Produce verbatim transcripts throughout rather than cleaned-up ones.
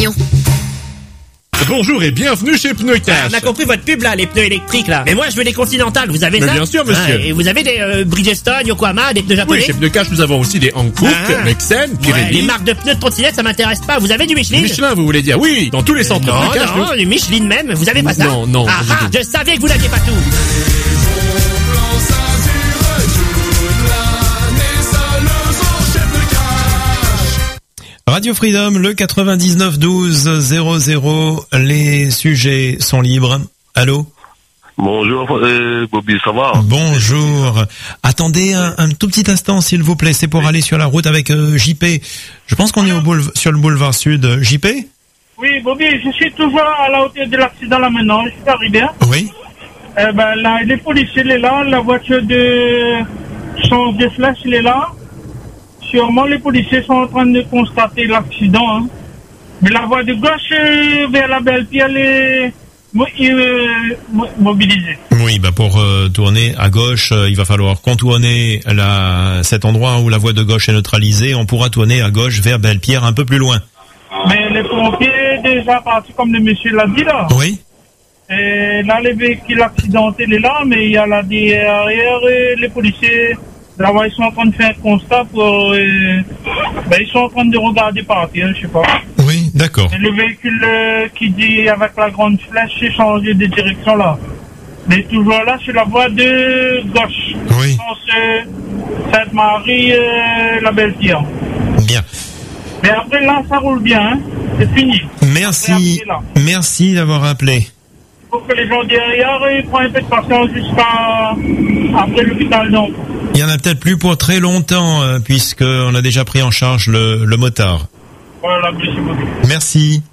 Avignon. Bonjour et bienvenue chez Pneucash. On a compris votre pub là, les pneus électriques là. Mais moi je veux des Continental, vous avez Mais ça? bien sûr monsieur. Ah, et vous avez des euh, Bridgestone, Yokohama, des pneus japonais? Oui, chez Pneucash nous avons aussi des Hankook, Ah. Lexen, Pirelli. Ouais, les marques de pneus de trottinette ça m'intéresse pas, vous avez du Michelin? Michelin vous voulez dire? Oui, dans tous les centres Non, Pneucash. non, nous- du Michelin même, vous avez pas ça? Non, non, Ah, pas du ah, tout. je savais que vous n'aviez pas tout. Radio Freedom, le quatre-vingt-dix-neuf douze zéro zéro, les sujets sont libres. Allô? Bonjour, euh, Bobby, ça va? Bonjour. Attendez un, un tout petit instant, s'il vous plaît. C'est pour aller sur la route avec euh, J P. Je pense qu'on est au boulevard, sur le boulevard Sud. J P? Oui, Bobby, je suis toujours à la hauteur de l'accident là maintenant. Je suis arrivé. Hein. Oui. Euh, ben, là, les policiers, il est là. La voiture de change de flash, il est là. Sûrement, les policiers sont en train de constater l'accident. Hein. Mais la voie de gauche euh, vers la Belle-Pierre, elle est mo- euh, mo- mobilisée. Oui, bah pour euh, tourner à gauche, euh, il va falloir contourner la, cet endroit où la voie de gauche est neutralisée. On pourra tourner à gauche vers Belle-Pierre, un peu plus loin. Mais les pompiers, déjà partis, comme le monsieur l'a dit là. Oui. Et là, les véhicules accidentés, il est là, mais il y a la derrière et les policiers. Là, ouais, ils sont en train de faire un constat pour... Euh, ben, ils sont en train de regarder partir, je sais pas. Oui, d'accord. Et le véhicule euh, qui dit avec la grande flèche, c'est changé de direction là. Mais toujours là, sur la voie de gauche. Oui. Sens euh, Sainte-Marie, euh, la Belle-Pierre. Bien. Mais après, là, ça roule bien, hein. C'est fini. Merci. Après, là. Merci d'avoir appelé. Pour que les gens derrière, ils prennent un peu de patience jusqu'à après l'hôpital, donc. Il y en a peut-être plus pour très longtemps, euh, puisqu'on a déjà pris en charge le, le motard. Voilà, monsieur Bobby. Merci.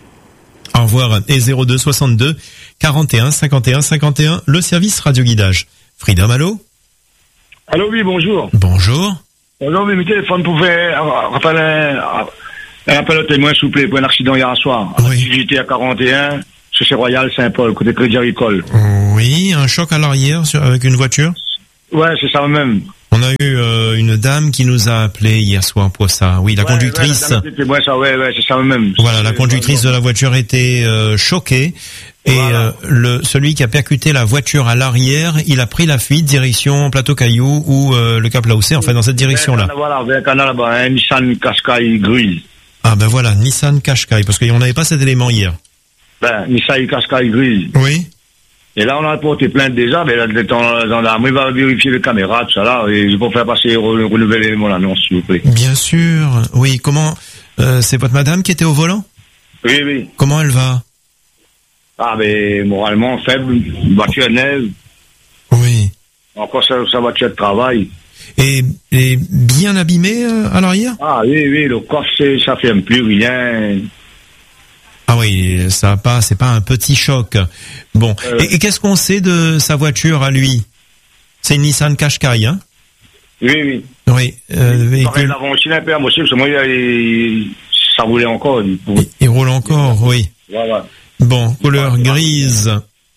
Au revoir. Et zéro deux soixante-deux quarante et un cinquante et un cinquante et un, le service radio guidage. Freedom, allô? Allô, oui, bonjour. Bonjour. Bonjour, mais mon téléphone pouvait rappeler un, un appel au témoin, s'il vous plaît, pour un accident hier soir. Oui. J'étais à quarante et un, Chaussée Royale, Saint-Paul, côté Crédit Agricole. Oui, un choc à l'arrière sur, avec une voiture. Ouais, c'est ça même. On a eu euh, une dame qui nous a appelé hier soir pour ça. Oui, la Ouais, conductrice. Ouais, la dame était- ouais, ça, ouais, ouais, c'est ça même. Voilà, la conductrice de la voiture était euh, choquée et Voilà. euh, le celui qui a percuté la voiture à l'arrière, il a pris la fuite direction Plateau Caillou ou euh, le Cap Laoussé, enfin dans cette direction-là. Voilà, vers un canal là-bas, un Nissan Qashqai gris. Ah ben voilà, Nissan Qashqai, parce qu'on n'avait pas cet élément hier. Ben, Nissan Qashqai gris. Oui. Et là, on a porté plainte déjà, mais là, le gendarme, il va vérifier les caméras, tout ça là, et je vais faire passer, re- renouveler mon annonce, s'il vous plaît. Bien sûr. Oui, comment euh, c'est votre madame qui était au volant? Oui, oui. Comment elle va? Ah, mais moralement faible, une voiture neuve, Oui. encore sa, sa voiture de travail. Et, et bien abîmée euh, à l'arrière? Ah oui, oui, le coffre, c'est- ça fait plus rien. Ah oui, ça a pas, c'est pas un petit choc. Bon. Euh. Et, et qu'est-ce qu'on sait de sa voiture à lui? C'est une Nissan Qashqai, hein? Oui, oui. Oui. Euh, Pareil, véhicule. l'avant aussi un peu à monsieur, parce que moi, il, il- ça roulait encore. Il, Il, il roule encore, oui. voilà. Bon, couleur grise.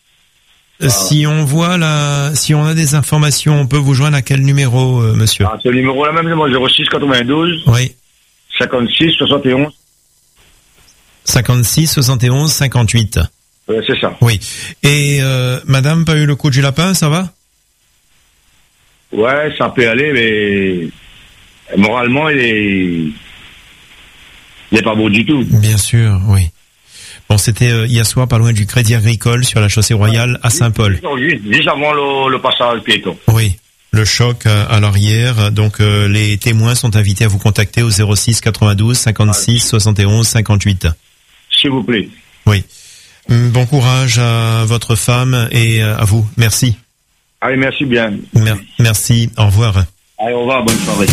Si on voit la, si on a des informations, on peut vous joindre à quel numéro, euh, monsieur? Ah, ce numéro-là même, c'est moi, zéro six quatre-vingt-douze, Oui. cinquante-six, soixante et onze. cinquante-six, soixante et onze, cinquante-huit. Ouais, c'est ça. Oui. Et, euh, madame, pas eu le coup du lapin, ça va? Ouais, ça peut aller, mais moralement, il est, il est pas beau du tout. Bien sûr, oui. Bon, c'était euh, hier soir pas loin du Crédit Agricole sur la chaussée royale à Saint-Paul. Juste, juste avant le, le passage piéton. Oui. Le choc à, à l'arrière. Donc, euh, les témoins sont invités à vous contacter au zéro six quatre-vingt-douze cinquante-six soixante et onze cinquante-huit. S'il vous plaît. Oui. Hum, Bon courage à votre femme et euh, à vous. Merci. Allez, merci bien. Mer- merci. Au revoir. Allez, au revoir, bonne soirée.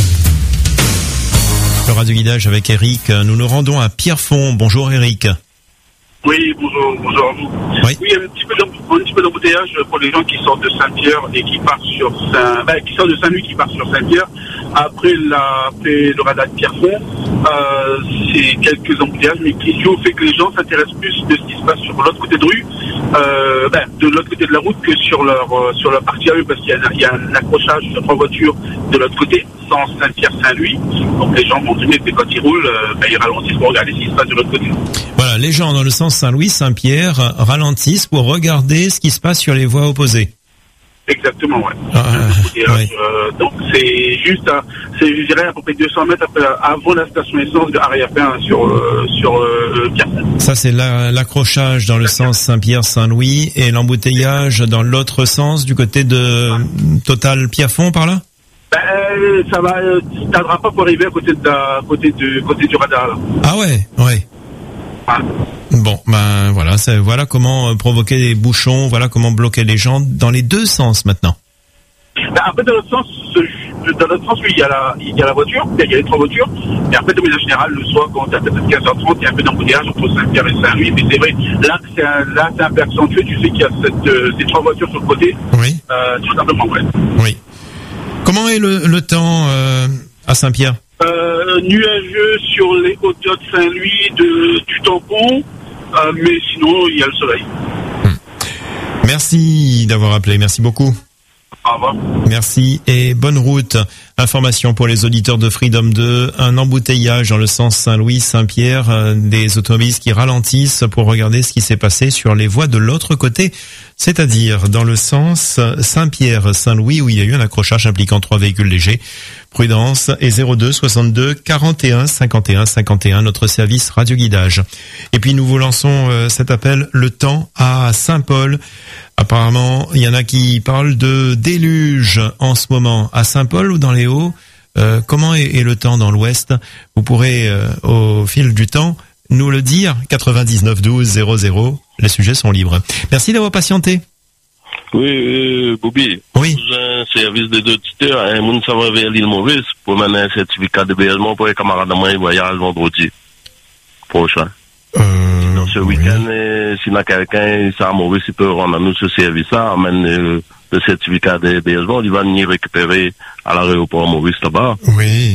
Le radio guidage avec Eric. Nous nous rendons à Pierrefonds. Bonjour Eric. Oui, bonjour, bonjour à vous. Oui. Oui, il y a un petit peu d'em- un petit peu d'embouteillage pour les gens qui sortent de Saint-Pierre et qui partent sur Saint, ben, qui sortent de Saint-Louis, qui partent sur Saint-Pierre. Après la, après le radar de Pierrefonds, Euh, c'est quelques embouteillages, mais qui dû au fait que les gens s'intéressent plus de ce qui se passe sur l'autre côté de rue, euh, ben, de l'autre côté de la route que sur leur euh, sur leur partie à eux, parce qu'il y a, il y a un accrochage sur trois voitures de l'autre côté, sans Saint-Pierre-Saint-Louis. Donc les gens vont tourner, et quand ils roulent, euh, ben, ils ralentissent pour regarder ce qui se passe de l'autre côté. Voilà, les gens dans le sens Saint-Louis-Saint-Pierre ralentissent pour regarder ce qui se passe sur les voies opposées. Exactement, ouais. Ah, euh, ouais. Euh, donc c'est juste, à, c'est, je dirais, à peu près deux cents mètres après, avant la station essence de Ariapin sur euh, sur euh, Pierre. Ça c'est la, l'accrochage dans le sens Saint-Pierre-Saint-Louis et l'embouteillage dans l'autre sens du côté de Total Pierrefonds par là. Ben ça va, euh, tu t'arriveras pas pour arriver à côté de la, côté de côté du radar là. Ah ouais, ouais. Ah. Bon, ben voilà, c'est, voilà comment euh, provoquer des bouchons, voilà comment bloquer les gens dans les deux sens maintenant. Ben, après, dans l'autre sens, dans l'autre sens, oui, il y a la, il y a la voiture, il y a les trois voitures. Et après, de manière générale, le soir, quand t'as peut-être quinze heures trente, il y a un peu d'embouteillage entre Saint-Pierre et Saint-Louis. Mais c'est vrai, là, c'est un, là, c'est un peu accentué. Tu sais qu'il y a cette, euh, ces trois voitures sur le côté. Oui. Euh, tout simplement, ouais. Oui. Comment est le, le temps euh, à Saint-Pierre? Euh, nuageux sur les hauteurs de Saint-Louis, de, du tampon. Euh, mais sinon, il y a le soleil. Hum. Merci d'avoir appelé. Merci beaucoup. Au revoir. Merci et bonne route. Information pour les auditeurs de Freedom deux, un embouteillage dans le sens Saint-Louis-Saint-Pierre, euh, des automobilistes qui ralentissent pour regarder ce qui s'est passé sur les voies de l'autre côté, c'est-à-dire dans le sens Saint-Pierre-Saint-Louis où il y a eu un accrochage impliquant trois véhicules légers. Prudence et zéro deux soixante-deux quarante et un cinquante et un cinquante et un, notre service radio guidage. Et puis nous vous lançons euh, cet appel, le temps à Saint-Paul. Apparemment, il y en a qui parlent de déluge en ce moment à Saint-Paul ou dans les Hauts. Euh, comment est, est le temps dans l'Ouest? Vous pourrez, euh, au fil du temps, nous le dire. quatre-vingt-dix-neuf douze zéro zéro. Les sujets sont libres. Merci d'avoir patienté. Oui, euh, Bobby. Oui. J'ai un service des auditeurs, un monde s'en va vers l'île Maurice pour mener un certificat d'hébergement pour les camarades de moi, ils voyagent vendredi prochain. Euh, Donc, ce oui. week-end, euh, s'il y a quelqu'un, ça à Maurice, il peut rendre à nous ce service-là, amène euh, le certificat d'hébergement, il va venir récupérer à l'aéroport Maurice là-bas. Oui.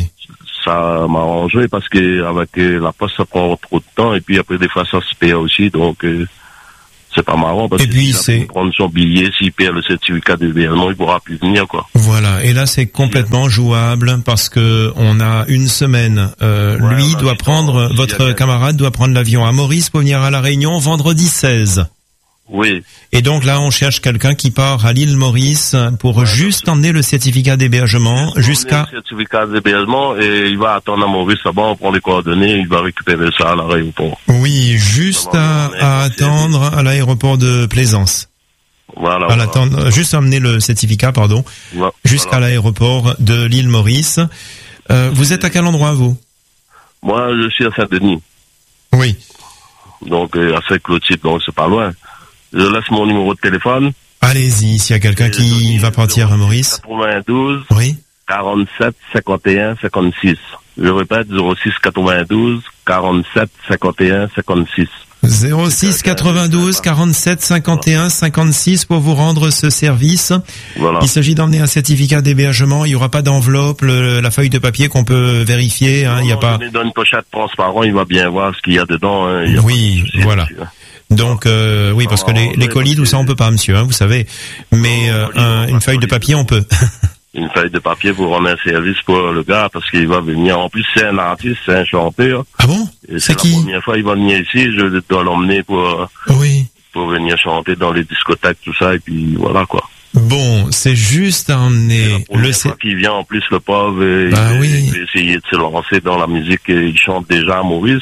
Ça m'arrangerait parce que avec euh, la poste, ça prend trop de temps et puis après, des fois, ça se perd aussi, donc... Euh, c'est pas marrant parce et que puis s'il c'est prendre son billet, s'il perd le certificat d'hébergement, il pourra plus venir quoi. Voilà, et là c'est complètement jouable parce que on a une semaine. Euh, Ouais, lui on a doit du prendre, temps, votre s'il y a- camarade doit prendre l'avion à Maurice pour venir à La Réunion vendredi seize. Oui. Et donc là on cherche quelqu'un qui part à l'île Maurice pour Ouais, juste emmener le certificat d'hébergement jusqu'à... Le certificat d'hébergement et il va attendre à Maurice là-bas, on prend les coordonnées, il va récupérer ça à l'aéroport. Oui, juste à, à attendre à l'aéroport de Plaisance. Voilà. À voilà. l'attendre, juste emmener le certificat, pardon, Voilà. jusqu'à l'aéroport de l'île Maurice. Euh, vous êtes à quel endroit vous? Moi, je suis à Saint-Denis, Oui. donc euh, à Saint-Clotilde, donc c'est pas loin. Je laisse mon numéro de téléphone. Allez-y, s'il y a quelqu'un qui va partir à Maurice. quatre-vingt-douze Oui. quarante-sept cinquante et un cinquante-six. Je répète, zéro six quatre-vingt-douze quarante-sept cinquante et un cinquante-six. zéro six quatre-vingt-douze quarante-sept cinquante et un cinquante-six pour vous rendre ce service. Voilà. Il s'agit d'emmener un certificat d'hébergement. Il n'y aura pas d'enveloppe, le- la feuille de papier qu'on peut vérifier. Hein, il y a Non, pas. je lui donne une pochette transparente, il va bien voir ce qu'il y a dedans. Hein, il y a Oui, pas de souci voilà. là-dessus, hein. Donc euh, oui, parce que les, les colis, tout ça, on peut pas, monsieur. Hein, vous savez. Mais euh, un- une feuille de papier, on peut. Une feuille de papier pour rendre un service pour le gars parce qu'il va venir. En plus, c'est un artiste, c'est un chanteur. Ah bon? Et C'est c'est qui? la première fois qu'il va venir ici. Je dois l'emmener pour Oui. pour venir chanter dans les discothèques, tout ça. Et puis voilà quoi. Bon, c'est juste à C'est la emmener première le. fois cer- qu'il vient en plus le pauvre. Et Bah il, oui. il va essayer de se lancer dans la musique. Et il chante déjà à Maurice.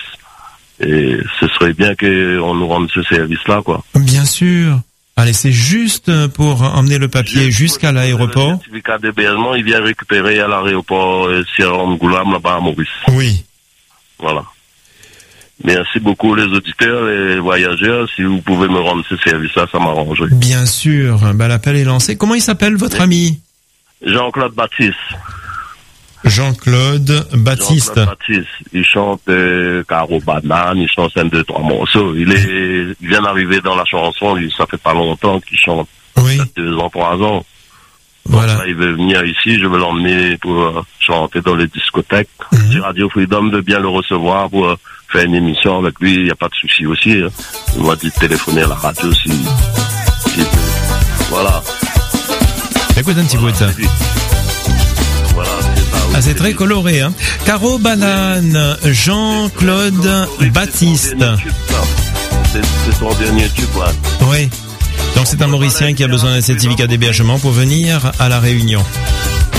Et ce serait bien qu'on nous rende ce service-là quoi. Bien sûr. Allez, c'est juste pour emmener le papier jusqu'à Le l'aéroport. certificat d'hébergement, il vient récupérer à l'aéroport euh, Sierra Ngoulam là-bas à Maurice. Oui. Voilà. Merci beaucoup les auditeurs et les voyageurs. Si vous pouvez me rendre ce service-là, ça m'arrangerait. Bien sûr. Bah, l'appel est lancé. Comment il s'appelle, votre ami? Jean-Claude Baptiste. Jean-Claude Baptiste. Jean-Claude Baptiste. Il chante euh, Caro Banane, il chante un, deux, trois morceaux. Il est, il vient d'arriver dans la chanson, il, ça fait pas longtemps qu'il chante. Oui. Deux ans, trois ans. Voilà. Là, il veut venir ici, je vais l'emmener pour euh, chanter dans les discothèques. Mm-hmm. Si Radio Freedom veut bien le recevoir pour euh, faire une émission avec lui, il n'y a pas de souci aussi. Hein. Il m'a dit de téléphoner à la radio si... si voilà. Écoute un petit bout de ça. Voilà, c'est ça. Ah, c'est très coloré, hein. Caro Banane, Jean-Claude Baptiste. C'est c'est son dernier tube, ouais. Oui. Donc c'est un Mauricien qui a besoin d'un certificat d'hébergement pour venir à La Réunion.